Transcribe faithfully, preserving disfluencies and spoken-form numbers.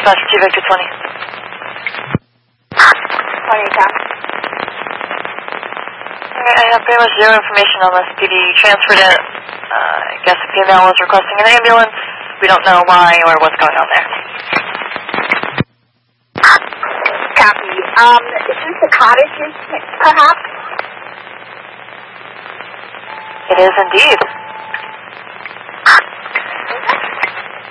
Dispatch to Victor twenty. twenty, come. Alright, I have pretty much zero information on this. P D transferred it. Uh, I guess a female was requesting an ambulance. We don't know why or what's going on there. Copy. Um, is this the cottages, perhaps? It is indeed.